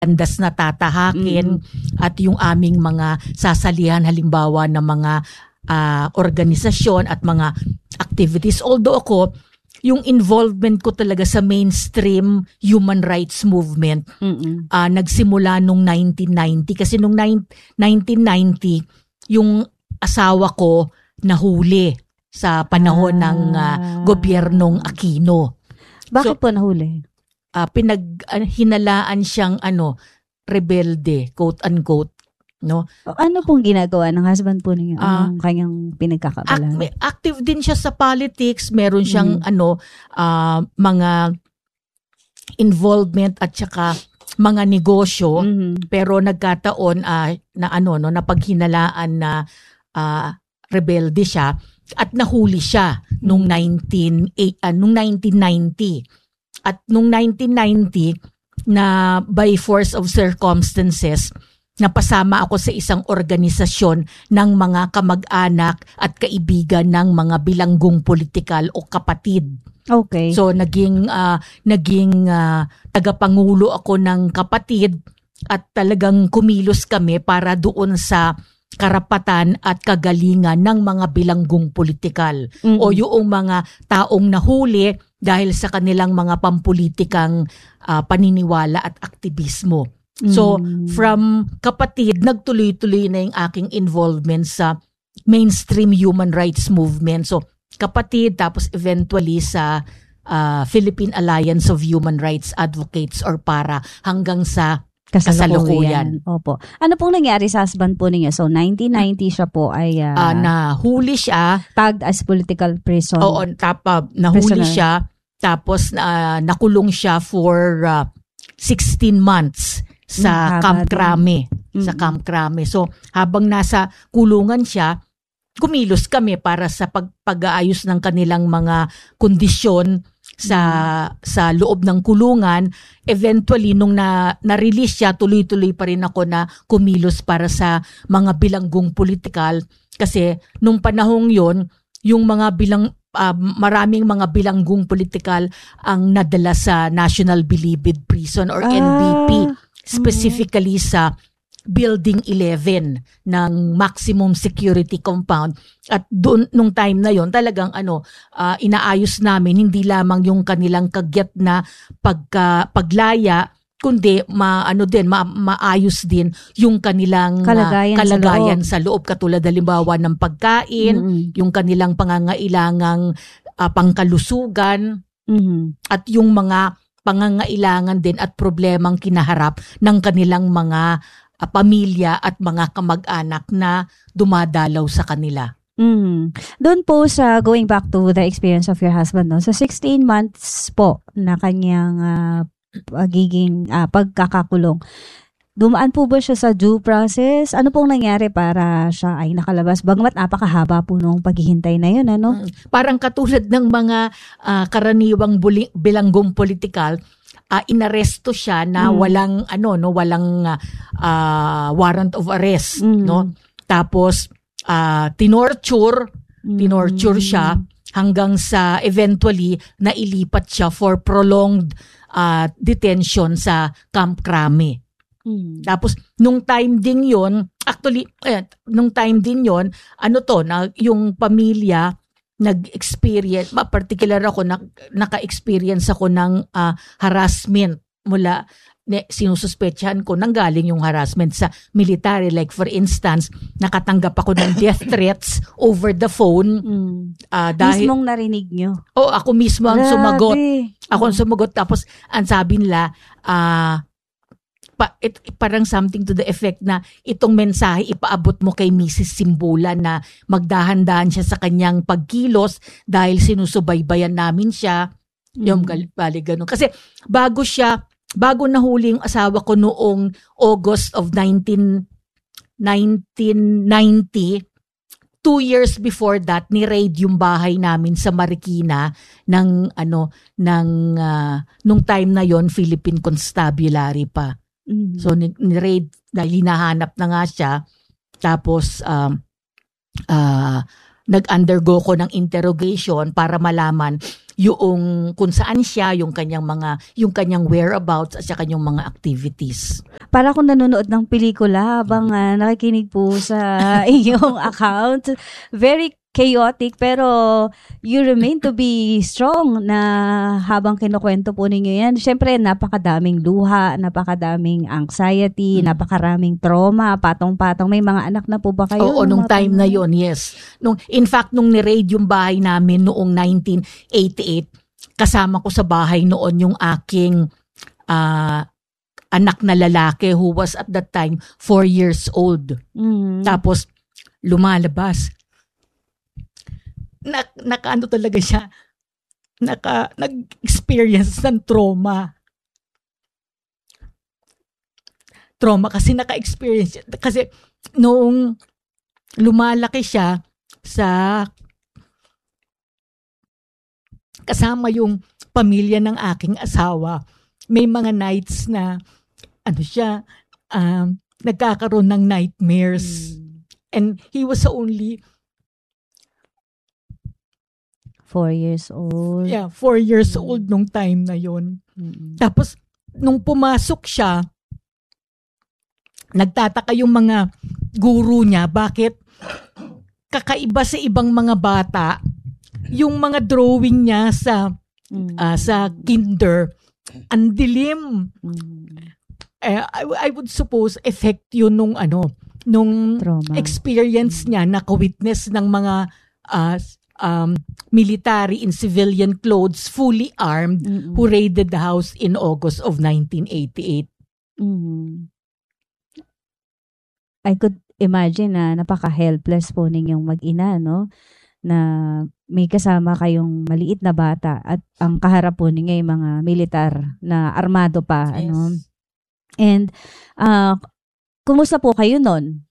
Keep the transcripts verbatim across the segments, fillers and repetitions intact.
andas na tatahakin Mm. at yung aming mga sasalihan halimbawa ng mga ah, organisasyon at mga activities. Although ako, yung involvement ko talaga sa mainstream human rights movement Mm-mm. ah, nagsimula nung nineteen ninety kasi nung nine- nineteen ninety yung asawa ko nahuli sa panahon Ah. ng ah, gobyernong Aquino. Bakit po nahuli? Ah, pinag ah, hinalaan siyang ano rebelde, quote unquote, no? O, ano pong ginagawa ng husband po ninyo? Ah, Anong kanyang Ac- pinagkakabalan? may- active din siya sa politics, meron siyang Mm. ano ah, mga involvement at saka mga negosyo, Mhm. pero nagkataon ah, na ano no napaghinalaan na ah, rebelde siya at nahuli siya nung nineteen ah, nung nineteen ninety. At nung nineteen ninety na by force of circumstances napasama ako sa isang organisasyon ng mga kamag-anak at kaibigan ng mga bilanggong politikal o kapatid. Okay. So naging ah, naging ah, tagapangulo ako ng kapatid at talagang kumilos kami para doon sa karapatan at kagalingan ng mga bilanggong politikal Mm-mm. o yung mga taong nahuli dahil sa kanilang mga pampulitikang ah, paniniwala at aktivismo. So Mm. from kapatid, nagtuloy-tuloy na yung aking involvement sa mainstream human rights movement. So kapatid, tapos eventually sa ah, Philippine Alliance of Human Rights Advocates or PARA hanggang sa kasalukuyan. Opo. Ano pong nangyari sa husband po ninyo? So, nineteen ninety siya po ay ah, ah, nahuli siya. tagged as political prison. Oo, tapa, nahuli Prisoner. siya. Tapos ah, nakulong siya for ah, sixteen months Mm, sa haba Camp din. Crame. Sa Mm-mm. Camp Crame. So, habang nasa kulungan siya, kumilos kami para sa pag- pag-aayos ng kanilang mga kondisyon sa sa loob ng kulungan. Eventually nung na na-release siya, tuloy-tuloy pa rin ako na kumilos para sa mga bilanggong politikal kasi nung panahong 'yon, yung mga bilang ah, maraming mga bilanggong politikal ang nadala sa National Bilibid Prison or N B P, Ah. specifically sa Building eleven ng maximum security compound. At doon nung time na yon talagang ano ah, inaayos namin hindi lamang yung kanilang kagyat na pagka paglaya kundi maano din ma, maayos din yung kanilang ah, Kalagayan sa kalagayan sa loob, katulad halimbawa ng pagkain, Mm-mm. yung kanilang pangangailangang ah, pangkalusugan Mhm. at yung mga pangangailangan din at problemang kinaharap ng kanilang mga ah, pamilya at mga kamag-anak na dumadalaw sa kanila. Mm. Doon po sa going back to the experience of your husband, no? So sixteen months po na kanyang ah, pagiging ah, pagkakakulong. Dumaan po ba siya sa due process? Ano pong nangyari para siya ay nakalabas? Bagamat napakahaba po nung paghihintay na yun, ano? Mm. Parang katulad ng mga ah, karaniwang buli- bilanggong politikal, ah, inaresto siya na Mm. walang ano no, walang ah, warrant of arrest, Mm. no? Tapos ah, tinorture, tinorture Mm. siya hanggang sa eventually nailipat siya for prolonged ah, detention sa Camp Crame. Mm. Tapos nung time din 'yon, actually eh, nung time din 'yon, ano to na yung pamilya nag-experience, ma particular ako na, naka-experience ako ng ah, harassment mula ne, sinususpetsahan ko nanggaling yung harassment sa military, like for instance, nakatanggap ako ng death threats over the phone Mm. ah, dahil Mismong narinig nyo. oh ako mismo ang Grabe. sumagot. Ako ang sumagot, tapos ang sabi nila, ah, pa, it, parang something to the effect na itong mensahe ipaabot mo kay Missus Simbola na magdahan-dahan siya sa kanyang pagkilos dahil sinusubaybayan namin siya. Yung gal- bali ganun. Kasi bago siya, bago nahuli yung asawa ko noong August of nineteen ninety, two years before that, ni-raid yung bahay namin sa Marikina ng ano ng ah, nung time na yon Philippine Constabulary pa. Mm. So ni- ni-raid dahil hinahanap na nga siya. Tapos um, ah, nag-undergo ko ng interrogation para malaman yung kung saan siya, yung kanyang mga yung kanyang whereabouts at saka yung mga activities. Para akong nanonood ng pelikula habang uh, nakikinig po sa iyong account. Very chaotic pero you remain to be strong na habang kinukwento po ninyo yan. Siyempre, napakadaming luha, napakadaming anxiety, mm. napakaraming trauma, patong-patong. May mga anak na po ba kayo? Oo, nung time na yon, yes. Nung, in fact, nung ni-raid yung bahay namin noong nineteen eighty-eight, kasama ko sa bahay noon yung aking uh, anak na lalaki who was at that time four years old. Mm. Tapos, lumalabas. Na, naka ano talaga siya, naka, nag-experience ng trauma. Trauma kasi naka-experience, kasi noong lumalaki siya sa kasama yung pamilya ng aking asawa, may mga nights na ano siya, um, nagkakaroon ng nightmares. Mm. And he was only Four years old. Yeah, four years mm-hmm. old nung time na yon. Mm-hmm. Tapos, nung pumasok siya, nagtataka yung mga guru niya, bakit kakaiba sa ibang mga bata, yung mga drawing niya sa mm-hmm. uh, sa kinder, ang dilim. Mm-hmm. Eh, I, I would suppose, effect yun nung ano, nung trauma. Experience niya, naka-witness ng mga uh, Um, military in civilian clothes, fully armed, mm-hmm. who raided the house in August of nineteen eighty-eight. Mm-hmm. I could imagine na napaka-helpless po ninyong mag-ina, no? Na may kasama kayong maliit na bata at ang kaharap po ninyo yung mga militar na armado pa. Yes. Ano? And, uh, kumusta po kayo nun?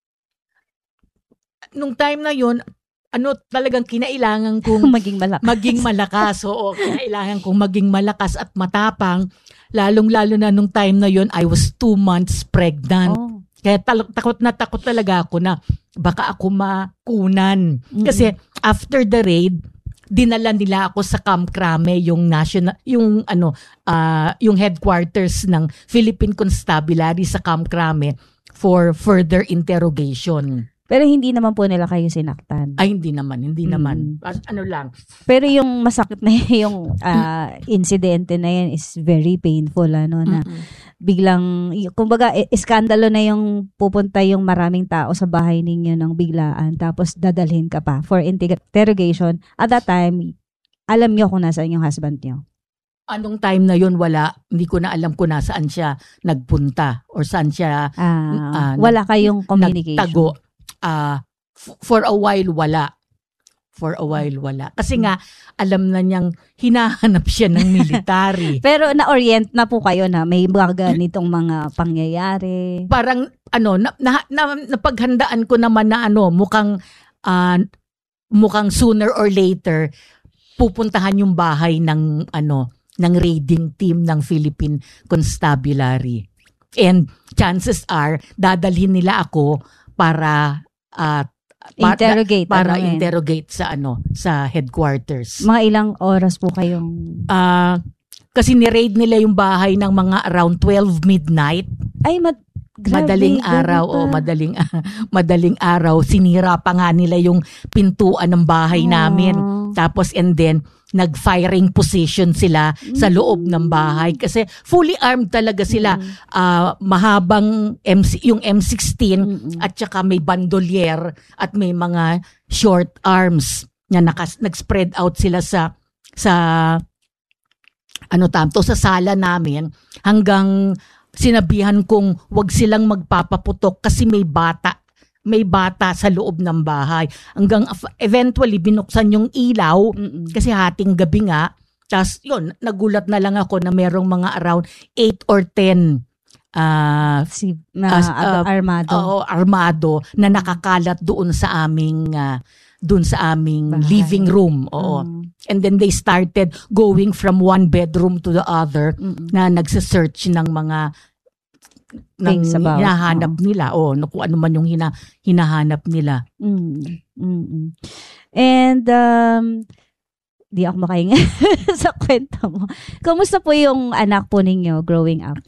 Nung time na yun, ano talagang kinailangan kong maging malakas. Maging malakas. Oo, kinailangan kong maging malakas at matapang. Lalong-lalo na nung time na yon, I was two months pregnant. Oh. Kaya tal- takot na takot talaga ako na baka ako makunan. Mm-hmm. Kasi after the raid, dinala nila ako sa Camp Crame, yung national yung ano uh, yung headquarters ng Philippine Constabulary sa Camp Crame for further interrogation. Pero hindi naman po nila kayo sinaktan. Ay, hindi naman. Hindi mm. naman. Ano lang. Pero yung masakit na yung uh, insidente na yan is very painful. Ano, na mm-hmm. biglang, kumbaga, iskandalo na yung pupunta yung maraming tao sa bahay ninyo ng biglaan. Tapos dadalhin ka pa for interrogation. At that time, alam nyo kung nasaan yung husband nyo. Anong time na yun, wala. Hindi ko na alam kung nasaan siya nagpunta. Or saan siya ah, uh, wala kayong communication. Nagtago. Uh, f- for a while, wala. For a while, wala. Kasi nga, alam na niyang hinahanap siya ng military. Pero na-orient na po kayo na may mga ganitong mga pangyayari. Parang, ano, na, na, na, napaghandaan ko naman na ano, mukhang, uh, mukhang sooner or later, pupuntahan yung bahay ng, ano, ng raiding team ng Philippine Constabulary. And chances are, dadalhin nila ako para uh, interrogate para ano interrogate eh? sa ano sa headquarters. Mga ilang oras po kayong uh, kasi ni-raid nila yung bahay ng mga around twelve midnight. Ay mad- grabe, madaling araw o oh, madaling uh, madaling araw sinira pa nga nila yung pintuan ng bahay oh. namin. Tapos and then nag-firing position sila mm. sa loob ng bahay kasi fully armed talaga sila. Mm. Uh, mahabang M C, yung M sixteen mm-mm. at saka may bandolier at may mga short arms na nakas, nag-spread out sila sa sa ano tanto sa sala namin hanggang sinabihan kong wag silang magpapaputok kasi may bata may bata sa loob ng bahay. Hanggang eventually binuksan yung ilaw mm-mm. kasi hating gabi nga. Tapos yun, nagulat na lang ako na merong mga around eight or ten uh, si, na, uh, armado. Uh, armado na nakakalat doon sa aming uh, doon sa aming bahay. Living room. Oo. Mm. And then they started going from one bedroom to the other mm-mm. na nagse-search ng mga nang hinahanap oh. nila o oh, kung ano man yung hina, hinahanap nila. Mm. Mm-mm. And um, di ako makahinga sa kwento mo. Kamusta po yung anak po ninyo growing up?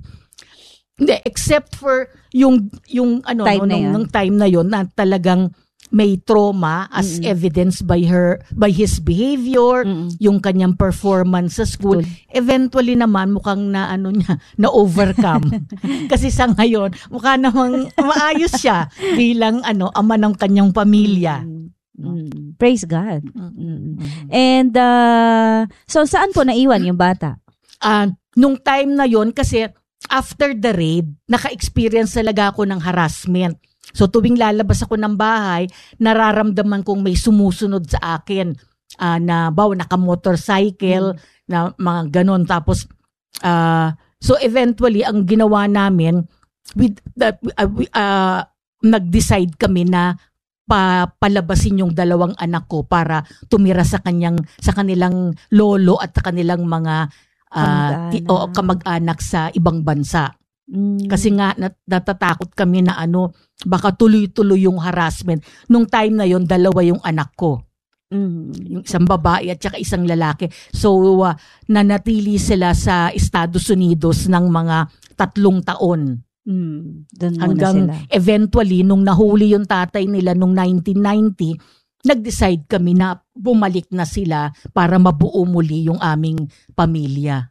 Hindi, except for yung yung ano Time no, na nung, yun. nung time na yon na talagang may trauma as Mm-mm. evidenced by her by his behavior, Mm-mm. yung kanyang performance sa school. School. Eventually naman mukhang na ano niya, na overcome. Kasi sa ngayon, mukha namang maayos siya bilang ano, ama ng kanyang pamilya. Mm. Mm. Praise God. Mm. Mm. And uh, so saan po naiwan yung bata? Ah, nung time na yon kasi after the raid, naka-experience talaga ako ng harassment. So tuwing lalabas ako ng bahay, nararamdaman kong may sumusunod sa akin uh, na bawa naka-motorcycle, mm. na mga ganon. Tapos, uh, so eventually, ang ginawa namin, with that, uh, we, uh, nag-decide kami na pa, palabasin yung dalawang anak ko para tumira sa kanyang sa kanilang lolo at sa kanilang mga uh, ti, o, kamag-anak sa ibang bansa. Mm. Kasi nga nat- natatakot kami na ano, baka tuloy-tuloy yung harassment. Nung time na yon, dalawa yung anak ko. Mm. Yung isang babae at saka isang lalaki. So uh, nanatili sila sa Estados Unidos ng mga tatlong taon. Mm. Doon muna Hanggang sila. eventually nung nahuli yung tatay nila nung nineteen ninety, nag-decide kami na bumalik na sila para mabuo muli yung aming pamilya.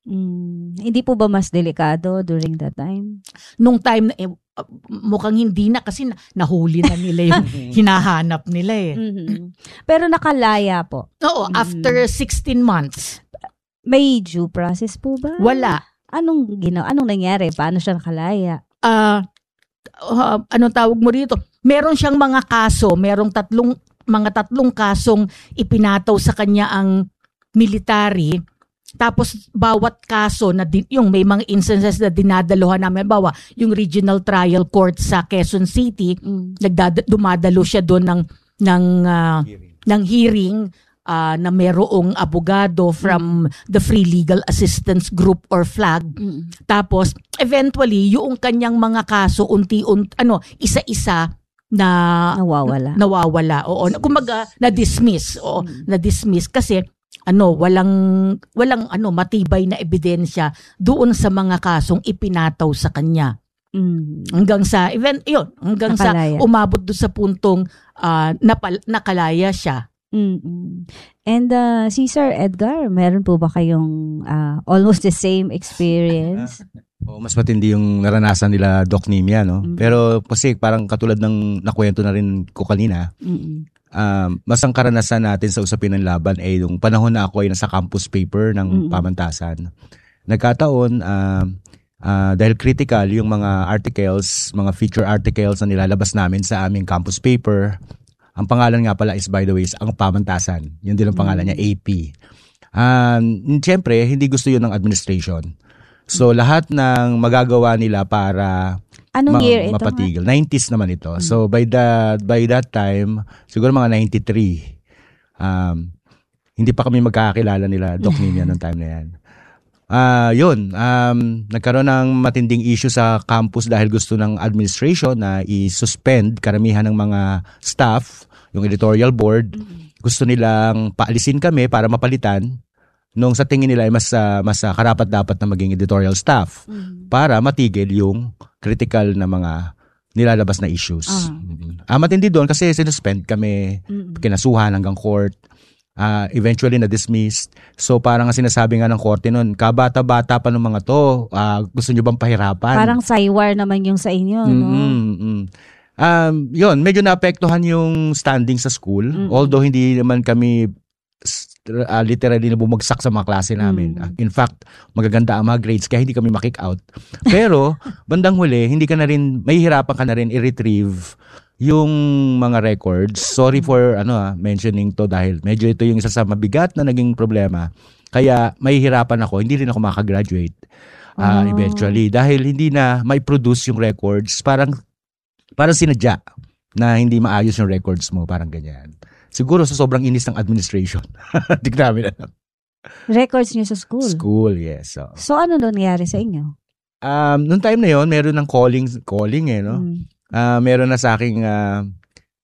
Mm. Hindi po ba mas delikado during that time? Nung time na eh, uh, mukhang hindi na kasi na, nahuli na nila yung hinahanap nila eh. Mm-hmm. Pero nakalaya po. Oo, Mm. after sixteen months. May due process po ba? Wala. Anong ginawa? Anong nangyari? Paano siya nakalaya? Ah, uh, anong tawag mo rito? Meron siyang mga kaso, merong tatlong mga tatlong kasong ipinataw sa kanya ang military. Tapos bawat kaso na di, yung may mga instances na dinadaluhan namin, bawa yung regional trial court sa Quezon City, Mm. nagdad dumadalo siya doon ng ng uh, ng hearing uh, na merong abogado from the Free Legal Assistance Group or FLAG. Mm. Tapos eventually yung kanyang mga kaso unti-unti ano isa-isa na Nawawala. nawawala. Oo, kumbaga na-dismiss. Oo, Mm. na-dismiss kasi ano, walang walang ano matibay na ebidensya doon sa mga kasong ipinataw sa kanya. Mm. Hanggang sa event 'yon, hanggang Nakalaya. sa umabot doon sa puntong uh, napal- nakalaya siya. Mm-mm. And uh, si Sir Edgar, meron po ba kayong uh, almost the same experience? O mas matindi yung naranasan nila Doc Nimia, no? Mm. Pero kasi parang katulad ng nakwento na rin ko kanina, Mm-mm. um, mas ang karanasan natin sa usapin ng laban ay yung panahon na ako ay nasa campus paper ng Mm-mm. pamantasan. Nagkataon, uh, uh, dahil critical yung mga articles, mga feature articles na nilalabas namin sa aming campus paper, ang pangalan nga pala is, by the way, is ang pamantasan. Yun din ang pangalan niya, A P. Um, Siyempre, hindi gusto yun ng administration. So, lahat ng magagawa nila para Anong ma- year ito? mapatigil. nineties naman ito. So, by that, by that time, siguro mga ninety-three, um, hindi pa kami magkakakilala nila, Doc Nimia, noong time na yan. Ah, yun, um, nagkaroon ng matinding issue sa campus dahil gusto ng administration na i-suspend karamihan ng mga staff, yung editorial board. Gusto nilang paalisin kami para mapalitan nung sa tingin nila ay mas, uh, mas uh, karapat-dapat na maging editorial staff Mm. para matigil yung critical na mga nilalabas na issues. Ah. Mm. Ah, matindi doon kasi sinuspend kami, Mm-mm. kinasuhan hanggang court. Uh, eventually na-dismissed. So parang ang sinasabi nga ng korte nun, kabata-bata pa ng mga to, uh, gusto nyo bang pahirapan? Parang saywar naman yung sa inyo, no? Mm-hmm. Um, yun, medyo naapektuhan yung standing sa school. Mm-mm. Although hindi naman kami uh, literally na bumagsak sa mga klase namin. Mm. Uh, in fact, magaganda ang mga grades kaya hindi kami makick out. Pero, bandang huli, hindi ka na rin, mahihirapan ka na rin i-retrieve yung mga records. Sorry for ano ah, mentioning to dahil medyo ito yung isa sa mabigat na naging problema. Kaya mahihirapan ako, hindi rin ako makagraduate uh, Oh. eventually dahil hindi na may produce yung records. Parang parang sinadya na hindi maayos yung records mo, parang ganyan. Siguro sa sobrang inis ng administration. Hindi ko namin alam. Records niyo sa school? School, yes. So, So, ano nangyari sa inyo? um, noong time na yon meron ng calling, calling eh, no? Mm. Uh, meron na sa aking uh,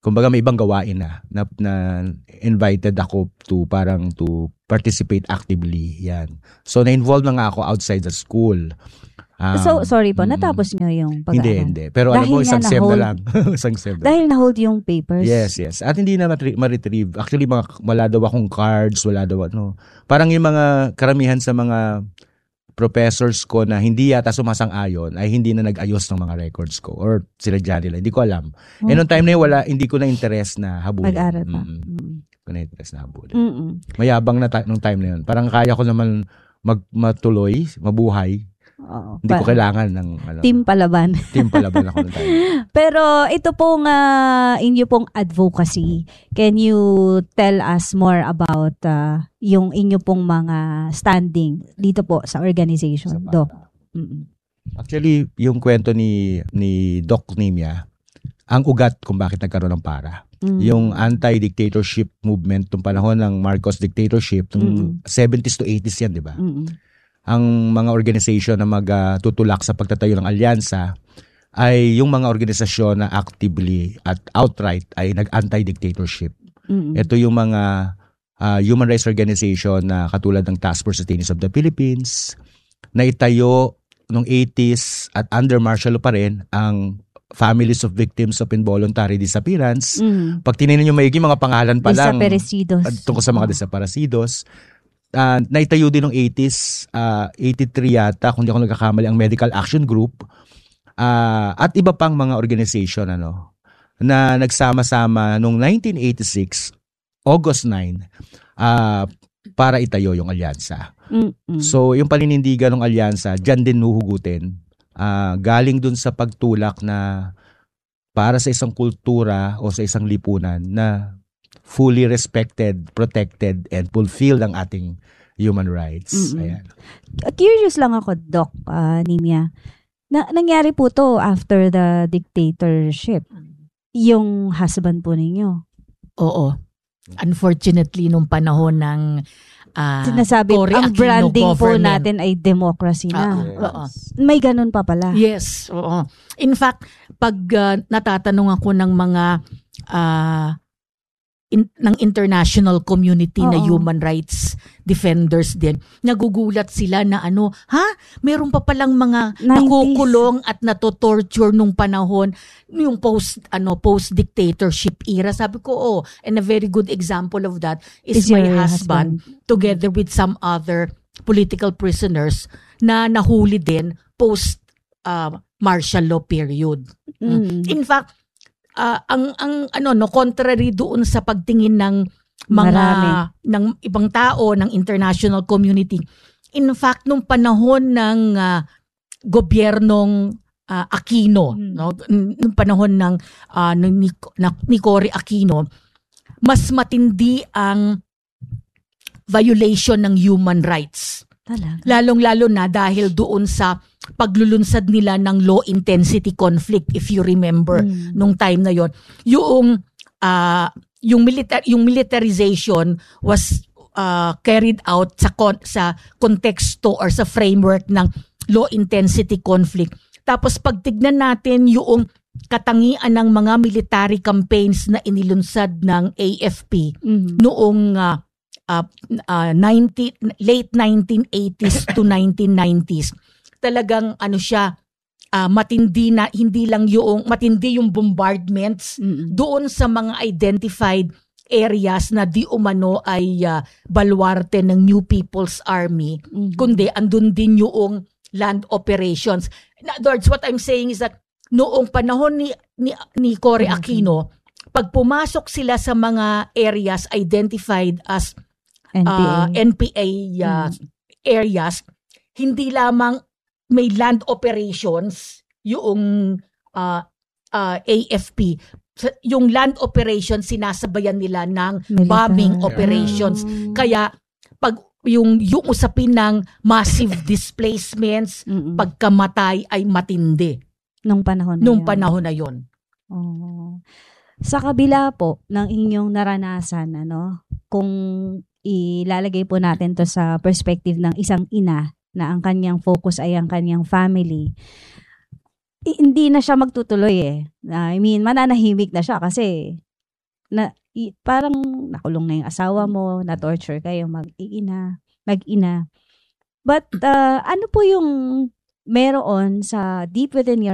kumbaga may ibang gawain na, na na invited ako to parang to participate actively. Yan. So na-involve na nga ako outside the school. Um, so, sorry po, mm, natapos nyo yung pag-aaral? Hindi, hindi. Pero alam Dahil mo, isang nga sem na na-hold- lang. isang sem na. Dahil na-hold yung papers? Yes, yes. At hindi na matri- ma-retrieve. Actually, mga, wala daw akong cards, wala daw ano. Parang yung mga karamihan sa mga professors ko na hindi yata sumasang-ayon ay hindi na nag-ayos ng mga records ko or sila dyan nila. Hindi ko alam. Okay. Eh, noong time na yun, wala, hindi ko na interest na habulin. Mag-aral pa. Mm-mm. Mm. Hindi ko na interest na habulin. Mm-mm. Mayabang na ta- nung time na yun. Parang kaya ko naman mag matuloy, mabuhay. Oo. Hindi ko Pa- kailangan ng ano, Team palaban. team palaban ako nung time. Pero ito pong uh, inyo pong advocacy. Can you tell us more about uh, yung inyo pong mga standing dito po sa organization, Sa Doc? bata. Mm-mm. Actually, yung kwento ni ni Doc Nimia, ang ugat kung bakit nagkaroon ng para. Mm. Yung anti-dictatorship movement nung panahon ng Marcos dictatorship, nung seventies to eighties yan, di ba? Mm-mm. Ang mga organization na magtutulak sa pagtatayo ng alyansa ay yung mga organisasyon na actively at outright ay nag-anti-dictatorship. Mm-mm. Ito yung mga uh, human rights organization na katulad ng Task Force Detainees of the Philippines, na itayo noong eighties at under martial law pa rin ang Families of Victims of Involuntary Disappearance. Mm. Pag tinignan nyo maigi, mga pangalan pa lang Desaparecidos. uh, tungkol sa mga desaparecidos. Uh, naitayo din noong eighties, uh, eighty-three yata, kung di ako nagkakamali, ang Medical Action Group. Uh, at iba pang mga organization ano, na nagsama-sama noong nineteen eighty-six, August ninth, uh, para itayo yung alyansa. Mm-mm. So, yung paninindigan ng alyansa, dyan din nuhugutin. Uh, galing dun sa pagtulak na para sa isang kultura o sa isang lipunan na fully respected, protected, and fulfilled ang ating human rights. Mm-mm. Ayan. Curious lang ako, Doc uh, Nimia. Na, nangyari po to after the dictatorship. Yung husband po ninyo. Oo. Unfortunately, nung panahon ng uh, Sinasabi, Cory ang Aquino branding po government. natin ay democracy na. Ah, oo. May ganun pa pala. Yes, oo. In fact, pag uh, natatanong ako ng mga uh, in, ng international community na Oo. human rights defenders din, nagugulat sila na ano, ha? Meron pa palang mga nineties. nakukulong at natotorture nung panahon, yung post ano post dictatorship era. Sabi ko, oh, and a very good example of that is, Is my your husband, together with some other political prisoners na nahuli din post uh, martial law period. Mm. In fact, uh, ang ang ano no contrary doon sa pagtingin ng mga Marami. ng ibang tao, ng international community. In fact, nung panahon ng uh, gobyernong uh, Aquino, Mm. no, nung panahon ng uh, ni, na, ni Cory Aquino, mas matindi ang violation ng human rights. Talaga. Lalong-lalo na dahil doon sa paglulunsad nila ng low intensity conflict, if you remember Mm. nung time na yon, yung uh, yung militar yung militarization was uh, carried out sa kon- sa konteksto or sa framework ng low intensity conflict. Tapos pag tignan natin yung katangian ng mga military campaigns na inilunsad ng A F P Mm. noong uh, uh, uh, ninety, late nineteen eighties to nineteen nineties, talagang ano siya, uh, matindi na, hindi lang yung, matindi yung bombardments Mm. doon sa mga identified areas na di umano ay uh, baluarte ng New People's Army, Mm. kundi andun din yung land operations. In other words, what I'm saying is that noong panahon ni, ni, ni Cory Mhm. Aquino, pag pumasok sila sa mga areas identified as N P A. uh, N P A uh, Mm. areas, hindi lamang may land operations yung uh, uh, A F P. Sa- Yung land operations sinasabayan nila ng Militar. bombing operations. Ah. Kaya pag yung, yung usapin ng massive displacements, Mm-mm. pagkamatay ay matindi nung panahon na nung yun. panahon na yon. Oo. Sa kabila po ng inyong naranasan, ano, kung ilalagay po natin to sa perspective ng isang ina na ang kanyang focus ay ang kanyang family, i- hindi na siya magtutuloy eh. I mean, mananahimik na siya kasi na i- parang nakulong na yung asawa mo, na-torture kayo mag-iina, mag-ina. But uh, ano po yung meron sa deep within your